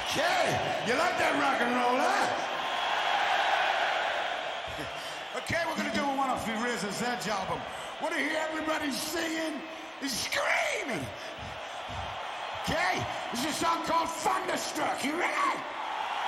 Okay, you like that rock and roll, huh? Okay, we're gonna do one off the RZA's Edge album. Want to hear everybody singing and screaming? Okay, this is a song called Thunderstruck. You ready?